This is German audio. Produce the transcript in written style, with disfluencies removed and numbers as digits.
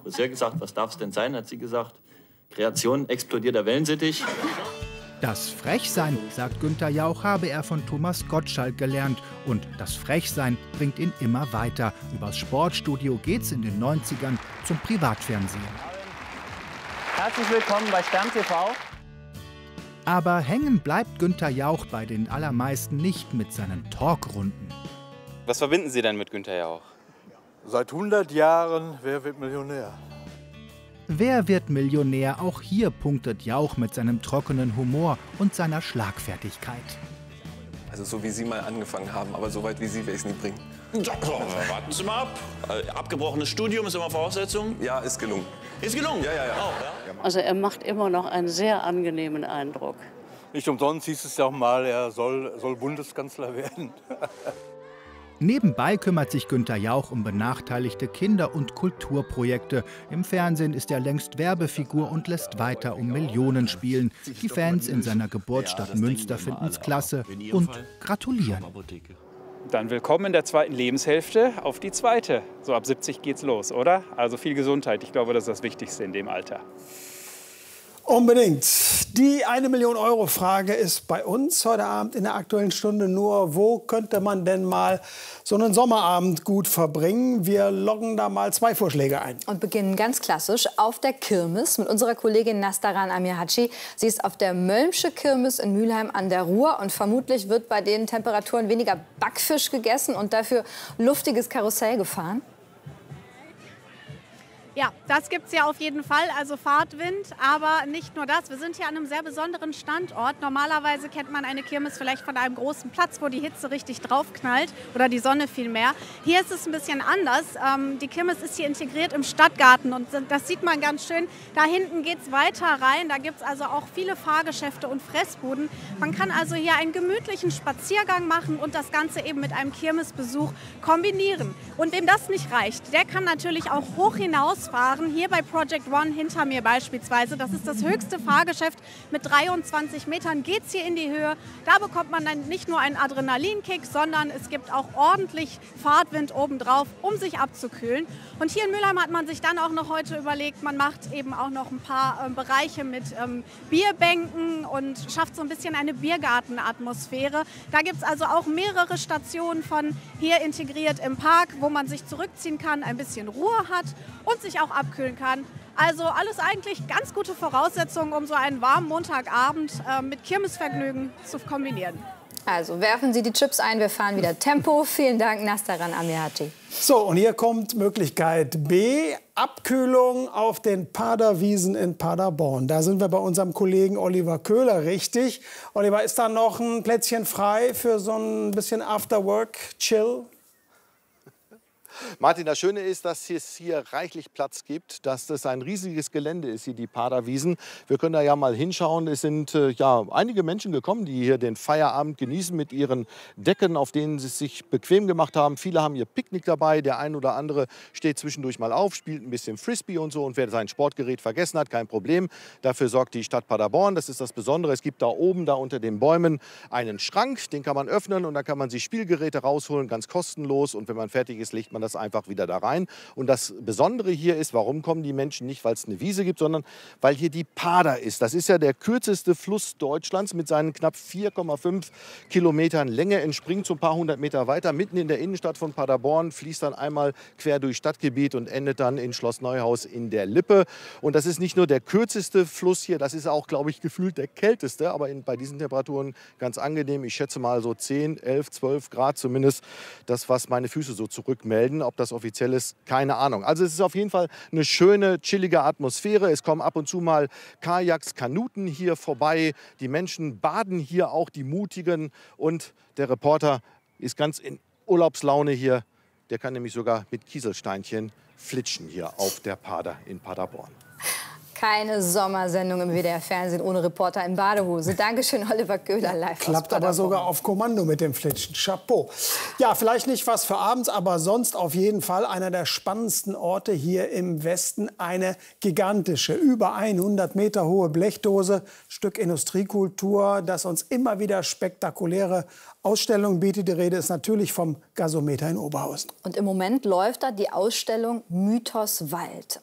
Friseur gesagt, was darf es denn sein? Hat sie gesagt, Kreation explodiert der Wellensittich. Das Frechsein, sagt Günther Jauch, habe er von Thomas Gottschalk gelernt. Und das Frechsein bringt ihn immer weiter. Übers Sportstudio geht's in den 90ern zum Privatfernsehen. Herzlich willkommen bei Stern TV. Aber hängen bleibt Günther Jauch bei den allermeisten nicht mit seinen Talkrunden. Was verbinden Sie denn mit Günther Jauch? Seit 100 Jahren, wer wird Millionär? Wer wird Millionär? Auch hier punktet Jauch mit seinem trockenen Humor und seiner Schlagfertigkeit. Also so wie Sie mal angefangen haben, aber so weit wie Sie werde ich es nie bringen. Warten Sie mal ab. Abgebrochenes Studium ist immer Voraussetzung. Ja, ist gelungen. Ist gelungen? Ja. Oh, ja. Also er macht immer noch einen sehr angenehmen Eindruck. Nicht umsonst hieß es ja auch mal, er soll Bundeskanzler werden. Nebenbei kümmert sich Günther Jauch um benachteiligte Kinder- und Kulturprojekte. Im Fernsehen ist er längst Werbefigur und lässt weiter um Millionen spielen. Die Fans in seiner Geburtsstadt Münster finden es klasse und gratulieren. Dann willkommen in der zweiten Lebenshälfte auf die zweite. So ab 70 geht's los, oder? Also viel Gesundheit. Ich glaube, das ist das Wichtigste in dem Alter. Unbedingt. Die 1-Million-Euro-Frage ist bei uns heute Abend in der Aktuellen Stunde nur, wo könnte man denn mal so einen Sommerabend gut verbringen? Wir loggen da mal 2 Vorschläge ein. Und beginnen ganz klassisch auf der Kirmes mit unserer Kollegin Nastaran Amirhaci. Sie ist auf der Mölmsche Kirmes in Mülheim an der Ruhr und vermutlich wird bei den Temperaturen weniger Backfisch gegessen und dafür luftiges Karussell gefahren. Ja, das gibt es ja auf jeden Fall, also Fahrtwind, aber nicht nur das. Wir sind hier an einem sehr besonderen Standort. Normalerweise kennt man eine Kirmes vielleicht von einem großen Platz, wo die Hitze richtig draufknallt oder die Sonne vielmehr. Hier ist es ein bisschen anders. Die Kirmes ist hier integriert im Stadtgarten und das sieht man ganz schön. Da hinten geht es weiter rein, da gibt es also auch viele Fahrgeschäfte und Fressbuden. Man kann also hier einen gemütlichen Spaziergang machen und das Ganze eben mit einem Kirmesbesuch kombinieren. Und wem das nicht reicht, der kann natürlich auch hoch hinausfahren. Hier bei Project One hinter mir beispielsweise. Das ist das höchste Fahrgeschäft. Mit 23 Metern geht es hier in die Höhe. Da bekommt man dann nicht nur einen Adrenalinkick, sondern es gibt auch ordentlich Fahrtwind obendrauf, um sich abzukühlen. Und hier in Mülheim hat man sich dann auch noch heute überlegt, man macht eben auch noch ein paar Bereiche mit Bierbänken und schafft so ein bisschen eine Biergartenatmosphäre. Da gibt es also auch mehrere Stationen von hier integriert im Park, wo man sich zurückziehen kann, ein bisschen Ruhe hat und sich auch abkühlen kann. Also alles eigentlich ganz gute Voraussetzungen, um so einen warmen Montagabend mit Kirmesvergnügen zu kombinieren. Also werfen Sie die Chips ein, wir fahren wieder Tempo. Vielen Dank, Nastaran Amirhaci. So, und hier kommt Möglichkeit B, Abkühlung auf den Paderwiesen in Paderborn. Da sind wir bei unserem Kollegen Oliver Köhler, richtig. Oliver, ist da noch ein Plätzchen frei für so ein bisschen Afterwork-Chill? Martin, das Schöne ist, dass es hier reichlich Platz gibt, dass das ein riesiges Gelände ist, hier die Paderwiesen. Wir können da ja mal hinschauen. Es sind ja einige Menschen gekommen, die hier den Feierabend genießen mit ihren Decken, auf denen sie es sich bequem gemacht haben. Viele haben ihr Picknick dabei. Der ein oder andere steht zwischendurch mal auf, spielt ein bisschen Frisbee und so. Und wer sein Sportgerät vergessen hat, kein Problem. Dafür sorgt die Stadt Paderborn. Das ist das Besondere. Es gibt da oben, da unter den Bäumen, einen Schrank. Den kann man öffnen und da kann man sich Spielgeräte rausholen, ganz kostenlos. Und wenn man fertig ist, legt man das einfach wieder da rein. Und das Besondere hier ist, warum kommen die Menschen nicht, weil es eine Wiese gibt, sondern weil hier die Pader ist. Das ist ja der kürzeste Fluss Deutschlands mit seinen knapp 4,5 Kilometern Länge. Entspringt so ein paar hundert Meter weiter, mitten in der Innenstadt von Paderborn, fließt dann einmal quer durch Stadtgebiet und endet dann in Schloss Neuhaus in der Lippe. Und das ist nicht nur der kürzeste Fluss hier, das ist auch, glaube ich, gefühlt der kälteste, aber bei diesen Temperaturen ganz angenehm. Ich schätze mal so 10, 11, 12 Grad zumindest, das, was meine Füße so zurückmelden. Ob das offiziell ist, keine Ahnung. Also es ist auf jeden Fall eine schöne, chillige Atmosphäre. Es kommen ab und zu mal Kajaks, Kanuten hier vorbei. Die Menschen baden hier auch, die Mutigen. Und der Reporter ist ganz in Urlaubslaune hier. Der kann nämlich sogar mit Kieselsteinchen flitschen hier auf der Pader in Paderborn. Keine Sommersendung im WDR-Fernsehen ohne Reporter in Badehose. Dankeschön, Oliver Köhler, live. Klappt aber sogar auf Kommando mit dem Flitschen. Chapeau. Ja, vielleicht nicht was für abends, aber sonst auf jeden Fall einer der spannendsten Orte hier im Westen. Eine gigantische, über 100 Meter hohe Blechdose, Stück Industriekultur, das uns immer wieder spektakuläre Ausstellungen bietet. Die Rede ist natürlich vom Gasometer in Oberhausen. Und im Moment läuft da die Ausstellung Mythos Wald.